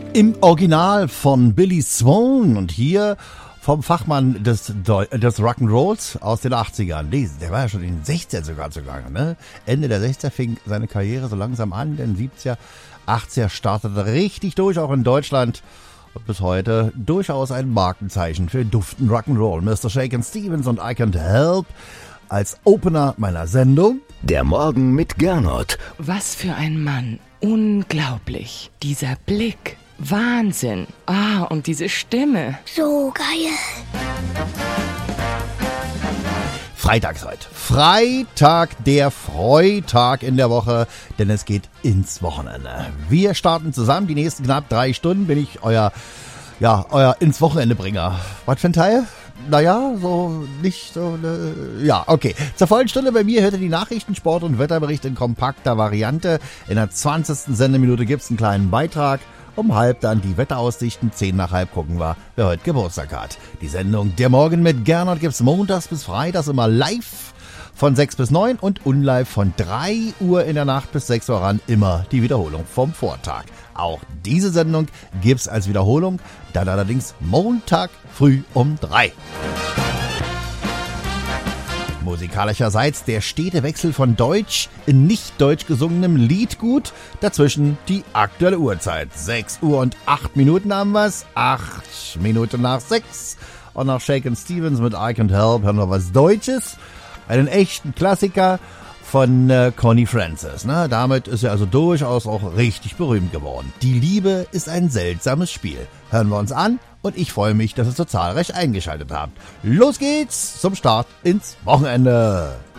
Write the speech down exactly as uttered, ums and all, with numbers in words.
Im Original von Billy Swan und hier vom Fachmann des, des Rock'n'Rolls aus den achtzigern. Nee, der war ja schon in den sechzigern sogar zugange. Ne? Ende der sechziger fing seine Karriere so langsam an, denn siebziger, achtziger startete richtig durch, auch in Deutschland. Und bis heute durchaus ein Markenzeichen für duften Rock'n'Roll. Mister Shakin' Stevens und I Can't Help als Opener meiner Sendung. Der Morgen mit Gernot. Was für ein Mann. Unglaublich. Dieser Blick. Wahnsinn. Ah, und diese Stimme. So geil. Freitag ist heute. Freitag, der Freitag in der Woche, denn es geht ins Wochenende. Wir starten zusammen. Die nächsten knapp drei Stunden bin ich euer, ja, euer ins Wochenende Bringer. Was für ein Teil? Naja, so nicht so, ne, ja, okay. Zur vollen Stunde bei mir hört ihr die Nachrichten, Sport und Wetterbericht in kompakter Variante. In der zwanzigsten Sendeminute gibt's einen kleinen Beitrag. Um halb dann die Wetteraussichten, zehn nach halb gucken wir, wer heute Geburtstag hat. Die Sendung Der Morgen mit Gernot gibt's montags bis freitags immer live von sechs bis neun und unlive von drei Uhr in der Nacht bis sechs Uhr ran, immer die Wiederholung vom Vortag. Auch diese Sendung gibt's als Wiederholung, dann allerdings Montag früh um drei. Musikalischerseits der stete Wechsel von Deutsch in nicht deutsch gesungenem Liedgut. Dazwischen die aktuelle Uhrzeit. sechs Uhr und acht Minuten haben wir's. acht Minuten nach sechs. Und nach Shakin' Stevens mit I Can't Help hören wir was Deutsches. Einen echten Klassiker von äh, Connie Francis. Ne? Damit ist er also durchaus auch richtig berühmt geworden. Die Liebe ist ein seltsames Spiel. Hören wir uns an. Und ich freue mich, dass ihr so zahlreich eingeschaltet habt. Los geht's zum Start ins Wochenende.